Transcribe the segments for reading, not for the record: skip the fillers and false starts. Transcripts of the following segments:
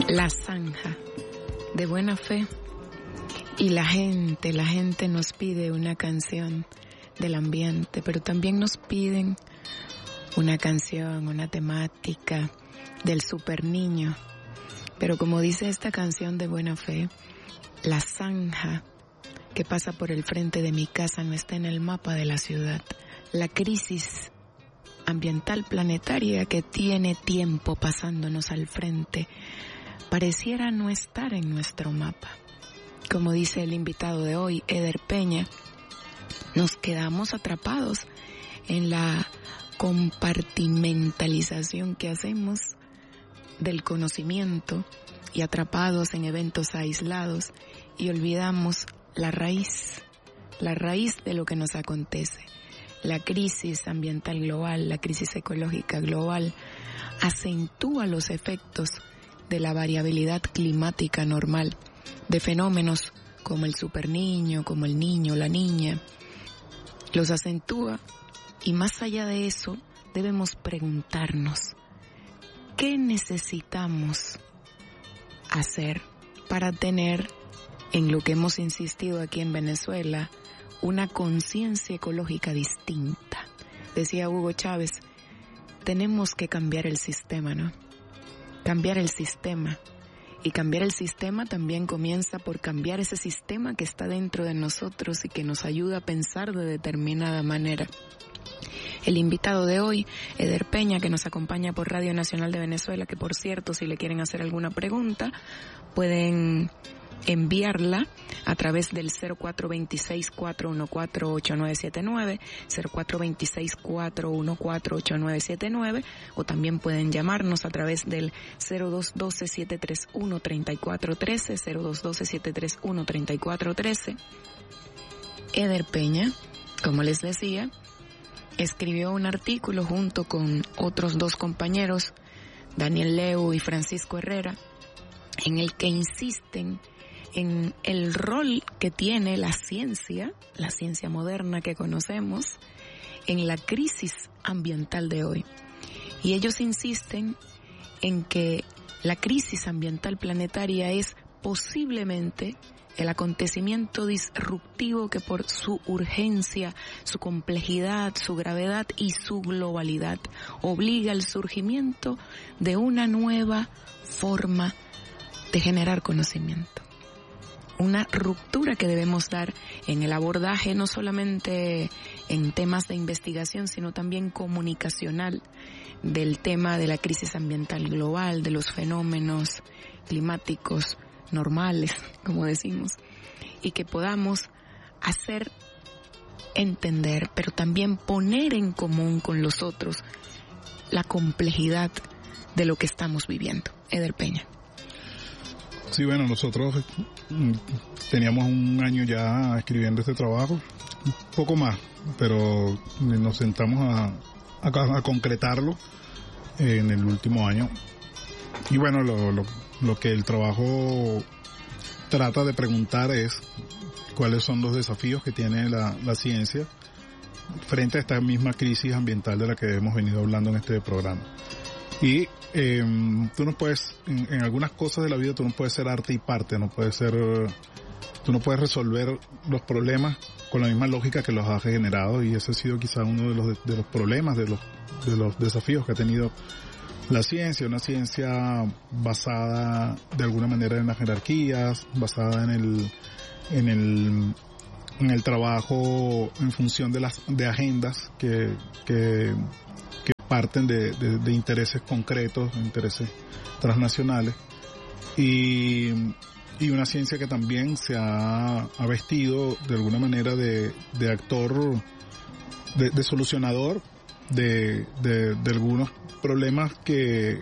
La zanja de Buena Fe. Y la gente nos pide una canción del ambiente, pero también nos piden una canción, una temática del super niño. Pero como dice esta canción de Buena Fe, la zanja que pasa por el frente de mi casa no está en el mapa de la ciudad. La crisis ambiental planetaria que tiene tiempo pasándonos al frente pareciera no estar en nuestro mapa. Como dice el invitado de hoy, Eder Peña, nos quedamos atrapados en la compartimentalización que hacemos del conocimiento y atrapados en eventos aislados y olvidamos la raíz de lo que nos acontece. La crisis ambiental global, la crisis ecológica global acentúa los efectos de la variabilidad climática normal, de fenómenos como el superniño, como el niño, la niña. Los acentúa y más allá de eso debemos preguntarnos, ¿qué necesitamos hacer para tener, en lo que hemos insistido aquí en Venezuela, una conciencia ecológica distinta? Decía Hugo Chávez, tenemos que cambiar el sistema, ¿no? Cambiar el sistema. Y cambiar el sistema también comienza por cambiar ese sistema que está dentro de nosotros y que nos ayuda a pensar de determinada manera. El invitado de hoy, Eder Peña, que nos acompaña por Radio Nacional de Venezuela, que por cierto, si le quieren hacer alguna pregunta, pueden enviarla a través del 0426-414-8979, 0426-414-8979, o también pueden llamarnos a través del 0212-731-3413, 0212-731-3413. Eder Peña, como les decía, escribió un artículo junto con otros dos compañeros, Daniel Leu y Francisco Herrera, en el que insisten en el rol que tiene la ciencia moderna que conocemos, en la crisis ambiental de hoy. Y ellos insisten en que la crisis ambiental planetaria es posiblemente el acontecimiento disruptivo que por su urgencia, su complejidad, su gravedad y su globalidad obliga al surgimiento de una nueva forma de generar conocimiento. Una ruptura que debemos dar en el abordaje no solamente en temas de investigación, sino también comunicacional del tema de la crisis ambiental global, de los fenómenos climáticos normales, como decimos, y que podamos hacer entender, pero también poner en común con los otros la complejidad de lo que estamos viviendo. Eder Peña. Sí, bueno, nosotros teníamos un año ya escribiendo este trabajo, un poco más, pero nos sentamos a concretarlo en el último año. Y bueno, lo que el trabajo trata de preguntar es cuáles son los desafíos que tiene la ciencia frente a esta misma crisis ambiental de la que hemos venido hablando en este programa. Y tú no puedes, en algunas cosas de la vida tú no puedes ser arte y parte, tú no puedes resolver los problemas con la misma lógica que los has generado, y ese ha sido quizá uno de los problemas, de los desafíos que ha tenido la ciencia, una ciencia basada de alguna manera en las jerarquías, basada en el trabajo en función de agendas que parten de intereses concretos, de intereses transnacionales, y una ciencia que también se ha vestido de alguna manera de actor, de solucionador de algunos problemas que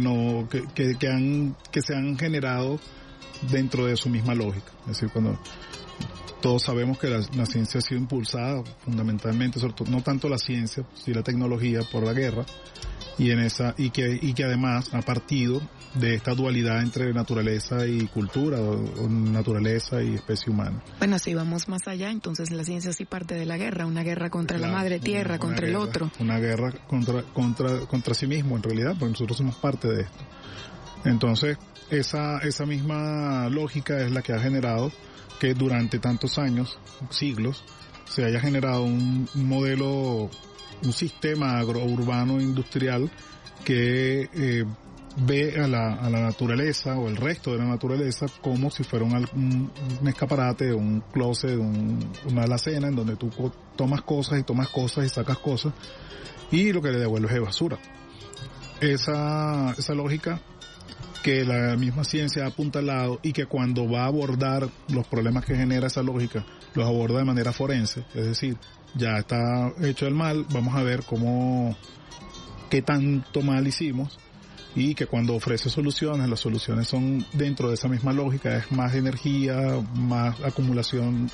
se han generado dentro de su misma lógica. Es decir, cuando todos sabemos que la ciencia ha sido impulsada fundamentalmente, sobre todo, no tanto la ciencia, sino la tecnología, por la guerra, y que además ha partido de esta dualidad entre naturaleza y cultura, o naturaleza y especie humana. Bueno, si vamos más allá, entonces la ciencia sí parte de la guerra, una guerra contra la madre tierra, contra el otro. Una guerra contra sí mismo, en realidad, porque nosotros somos parte de esto. Entonces, esa misma lógica es la que ha generado que durante tantos años, siglos, se haya generado un modelo, un sistema agrourbano industrial que ve a la naturaleza o el resto de la naturaleza como si fuera un escaparate, un closet, una alacena en donde tú tomas cosas y sacas cosas y lo que le devuelves es basura. Esa lógica que la misma ciencia ha apuntalado y que cuando va a abordar los problemas que genera esa lógica, los aborda de manera forense, es decir, ya está hecho el mal, vamos a ver qué tanto mal hicimos, y que cuando ofrece soluciones, las soluciones son dentro de esa misma lógica, es más energía, más acumulación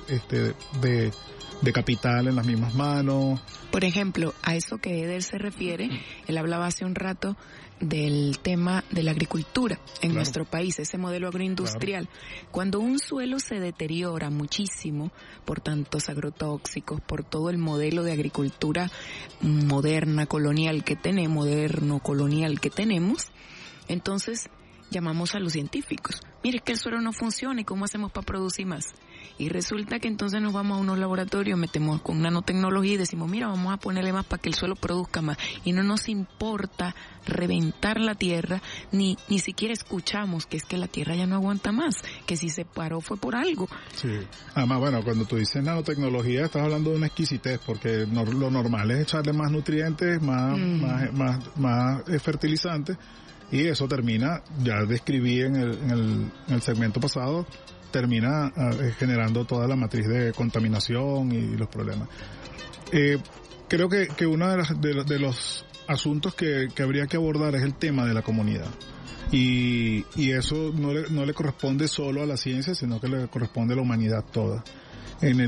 de capital en las mismas manos. Por ejemplo, a eso que Eder se refiere, él hablaba hace un rato del tema de la agricultura en nuestro país, ese modelo agroindustrial. Cuando un suelo se deteriora muchísimo por tantos agrotóxicos, por todo el modelo de agricultura moderno colonial que tenemos, entonces llamamos a los científicos. Mire, es que el suelo no funciona, ¿y cómo hacemos para producir más? Y resulta que entonces nos vamos a unos laboratorios, metemos con nanotecnología y decimos, mira, vamos a ponerle más para que el suelo produzca más. Y no nos importa reventar la tierra, ni siquiera escuchamos que es que la tierra ya no aguanta más, que si se paró fue por algo. Sí. Además, bueno, cuando tú dices nanotecnología estás hablando de una exquisitez, porque lo normal es echarle más nutrientes, más fertilizantes, y eso termina, ya describí en el segmento pasado, termina generando toda la matriz de contaminación y los problemas. Creo que uno de los asuntos que habría que abordar es el tema de la comunidad. Y eso no le corresponde solo a la ciencia, sino que le corresponde a la humanidad toda. En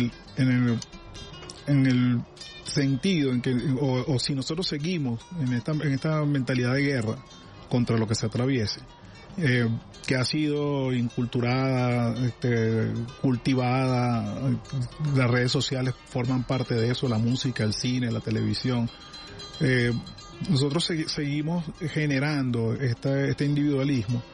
el sentido en que, o si nosotros seguimos en esta mentalidad de guerra contra lo que se atraviese, que ha sido inculturada, cultivada, las redes sociales forman parte de eso, la música, el cine, la televisión. Nosotros seguimos generando este individualismo,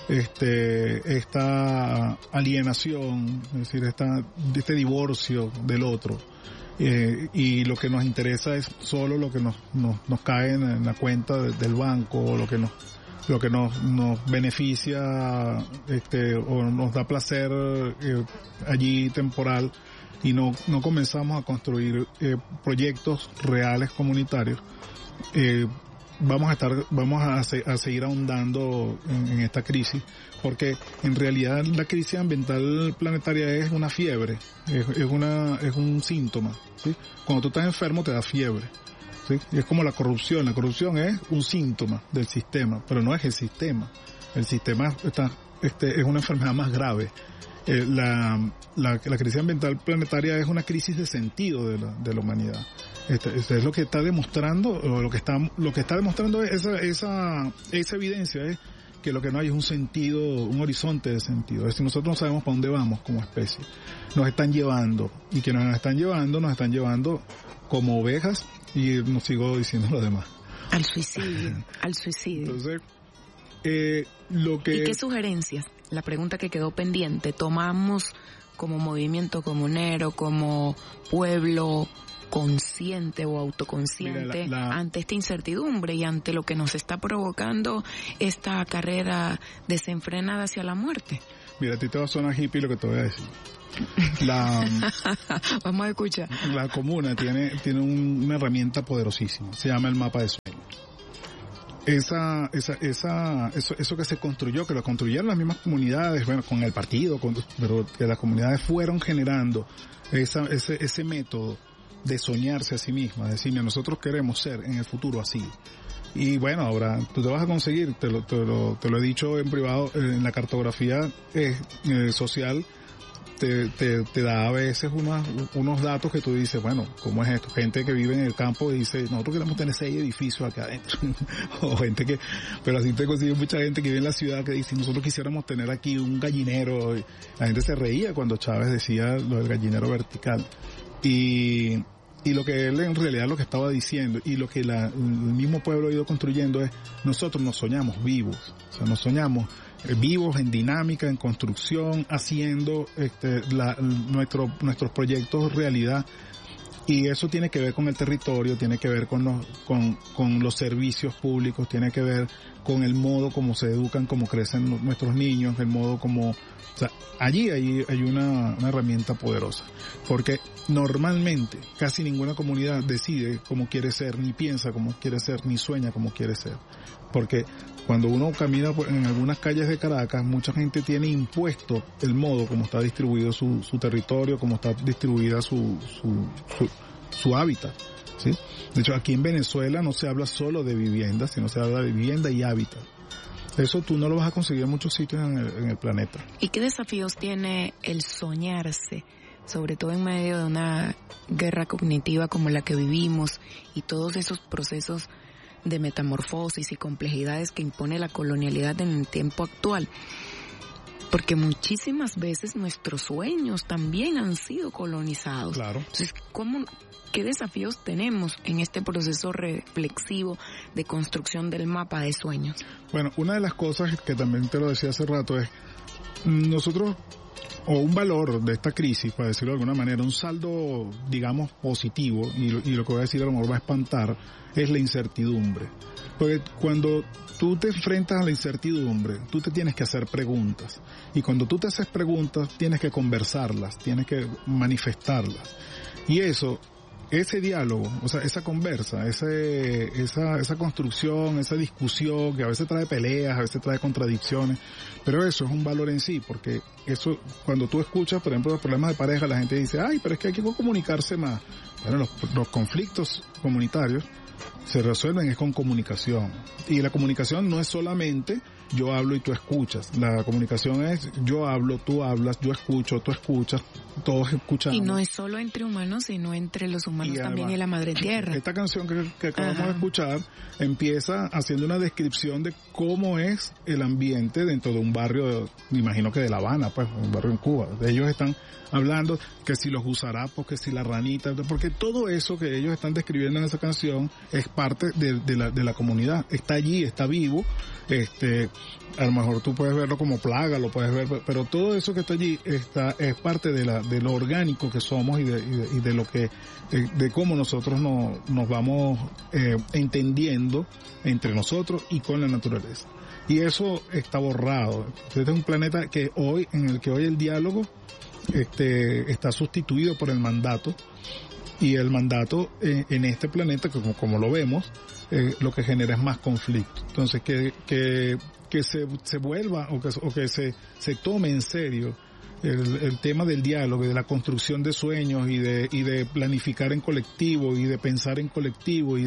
esta alienación, es decir, este divorcio del otro. Y lo que nos interesa es solo lo que nos cae en la cuenta del banco, o lo que nos beneficia, o nos da placer allí temporal, y no comenzamos a construir proyectos reales comunitarios. Vamos a seguir ahondando en esta crisis, porque en realidad la crisis ambiental planetaria es una fiebre, es un síntoma, ¿sí? Cuando tú estás enfermo te da fiebre, ¿sí? Y es como la corrupción es un síntoma del sistema, pero no es el sistema. El sistema es una enfermedad más grave. La crisis ambiental planetaria es una crisis de sentido de la humanidad. Es lo que está demostrando, o lo que está demostrando esa evidencia es que lo que no hay es un sentido, un horizonte de sentido. Es decir, nosotros no sabemos para dónde vamos como especie. Nos están llevando, y que nos están llevando como ovejas, y no sigo diciendo lo demás. Al suicidio. Entonces, ¿Y qué sugerencias? La pregunta que quedó pendiente, ¿tomamos como movimiento comunero, como pueblo consciente o autoconsciente ante esta incertidumbre y ante lo que nos está provocando esta carrera desenfrenada hacia la muerte? Mira, a ti te va a sonar hippie lo que te voy a decir. Vamos a escuchar. La comuna tiene una herramienta poderosísima, se llama el mapa de sueños. Eso que se construyó, que lo construyeron las mismas comunidades, bueno, con el partido, pero que las comunidades fueron generando ese método de soñarse a sí mismas, decirme, nosotros queremos ser en el futuro así. Y bueno, ahora tú te vas a conseguir, te lo he dicho en privado, en la cartografía social, te da a veces unos datos que tú dices, bueno, ¿cómo es esto? Gente que vive en el campo y dice, nosotros queremos tener 6 edificios acá adentro. O gente pero así te consigues mucha gente que vive en la ciudad que dice, nosotros quisiéramos tener aquí un gallinero. La gente se reía cuando Chávez decía lo del gallinero vertical. Y Y lo que él en realidad lo que estaba diciendo y lo que el mismo pueblo ha ido construyendo es, nosotros nos soñamos vivos, o sea, nos soñamos vivos en dinámica, en construcción, haciendo nuestros proyectos realidad. Y eso tiene que ver con el territorio, tiene que ver con los servicios públicos, tiene que ver con el modo como se educan, como crecen nuestros niños, el modo como... O sea, allí hay una herramienta poderosa, porque normalmente casi ninguna comunidad decide cómo quiere ser, ni piensa cómo quiere ser, ni sueña cómo quiere ser. Porque cuando uno camina en algunas calles de Caracas, mucha gente tiene impuesto el modo como está distribuido su territorio, como está distribuida su hábitat, ¿sí? De hecho, aquí en Venezuela no se habla solo de vivienda, sino se habla de vivienda y hábitat. Eso tú no lo vas a conseguir en muchos sitios en el planeta. ¿Y qué desafíos tiene el soñarse, sobre todo en medio de una guerra cognitiva como la que vivimos y todos esos procesos de metamorfosis y complejidades que impone la colonialidad en el tiempo actual? Porque muchísimas veces nuestros sueños también han sido colonizados. Claro. Entonces, ¿qué desafíos tenemos en este proceso reflexivo de construcción del mapa de sueños? Bueno, una de las cosas que también te lo decía hace rato es, nosotros, o un valor de esta crisis, para decirlo de alguna manera, un saldo, digamos, positivo, y lo que voy a decir a lo mejor va a espantar, es la incertidumbre. Porque cuando tú te enfrentas a la incertidumbre, tú te tienes que hacer preguntas. Y cuando tú te haces preguntas, tienes que conversarlas, tienes que manifestarlas. Y ese diálogo, o sea, esa conversa, esa construcción, esa discusión, que a veces trae peleas, a veces trae contradicciones, pero eso es un valor en sí, porque eso, cuando tú escuchas, por ejemplo, los problemas de pareja, la gente dice, ay, pero es que hay que comunicarse más. Bueno, los conflictos comunitarios se resuelven es con comunicación. Y la comunicación no es solamente yo hablo y tú escuchas. La comunicación es yo hablo, tú hablas, yo escucho, tú escuchas, todos escuchamos. Y no es solo entre humanos, sino entre los humanos y también en la madre tierra. Esta canción que acabamos de escuchar empieza haciendo una descripción de cómo es el ambiente dentro de un barrio, me imagino que de La Habana, pues, un barrio en Cuba. Ellos están hablando que si los gusarapos, que si la ranita, porque todo eso que ellos están describiendo en esa canción es parte de la comunidad. Está allí, está vivo. A lo mejor tú puedes verlo como plaga, lo puedes ver, pero todo eso que está allí es parte de lo orgánico que somos y de lo que, de cómo nosotros nos vamos entendiendo entre nosotros y con la naturaleza. Y eso está borrado. Este es un planeta en el que hoy el diálogo está sustituido por el mandato, y el mandato en este planeta, como lo vemos, lo que genera es más conflicto. Entonces que se vuelva o que se tome en serio el tema del diálogo y de la construcción de sueños y de planificar en colectivo y de pensar en colectivo y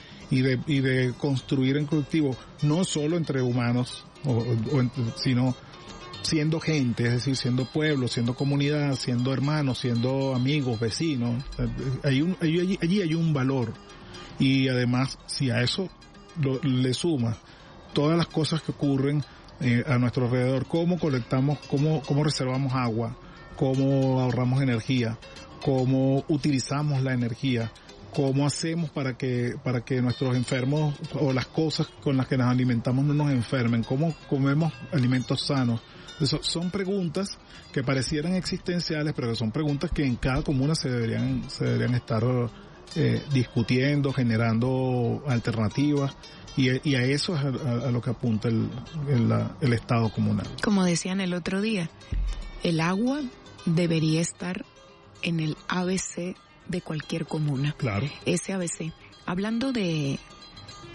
de construir en colectivo, no solo entre humanos sino siendo gente, es decir, siendo pueblo, siendo comunidad, siendo hermanos, siendo amigos, vecinos. Allí hay un valor. Y además, si a eso le sumas todas las cosas que ocurren a nuestro alrededor, cómo colectamos, cómo reservamos agua, cómo ahorramos energía, cómo utilizamos la energía, cómo hacemos para que nuestros enfermos o las cosas con las que nos alimentamos no nos enfermen, cómo comemos alimentos sanos. Eso son preguntas que parecieran existenciales, pero que son preguntas que en cada comuna se deberían estar discutiendo, generando alternativas, y a eso es a lo que apunta el Estado comunal. Como decían el otro día, el agua debería estar en el ABC de cualquier comuna. Claro. Ese ABC. Hablando de